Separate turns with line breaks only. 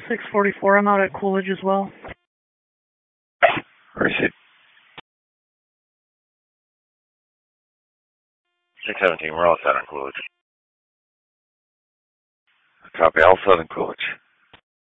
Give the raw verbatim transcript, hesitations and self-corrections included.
six forty-four. I'm out at Coolidge as well.
Receive. six seventeen, we're all set on Coolidge. Copy, all set on Coolidge.